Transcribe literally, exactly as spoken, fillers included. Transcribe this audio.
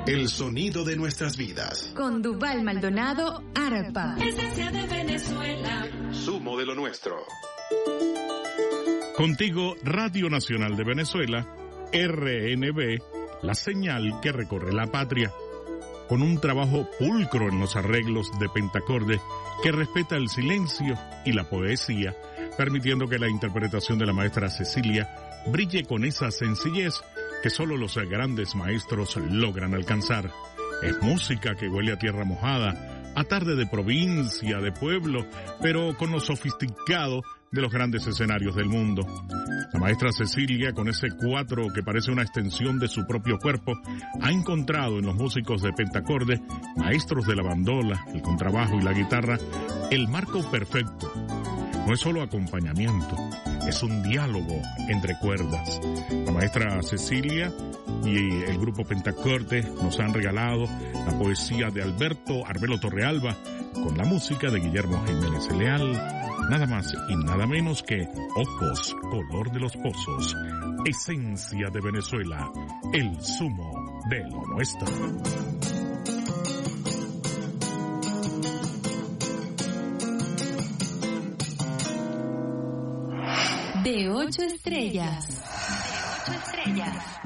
El sonido de nuestras vidas. Con Duvall Maldonado, Arpa. Esencia de Venezuela. Sumo de lo nuestro. Contigo, Radio Nacional de Venezuela, R N B, la señal que recorre la patria. Con un trabajo pulcro en los arreglos de pentacorde que respeta el silencio y la poesía, permitiendo que la interpretación de la maestra Cecilia brille con esa sencillez que solo los grandes maestros logran alcanzar. Es música que huele a tierra mojada, a tarde de provincia, de pueblo, pero con lo sofisticado de los grandes escenarios del mundo. La maestra Cecilia, con ese cuatro que parece una extensión de su propio cuerpo, ha encontrado en los músicos de pentacorde, maestros de la bandola, el contrabajo y la guitarra, el marco perfecto. No es solo acompañamiento, es un diálogo entre cuerdas. La maestra Cecilia y el grupo Pentacorde nos han regalado la poesía de Alberto Arbelo Torrealba con la música de Guillermo Jiménez Leal, nada más y nada menos que Ojos, color de los pozos, esencia de Venezuela, el sumo de lo nuestro. De ocho estrellas. De ocho estrellas.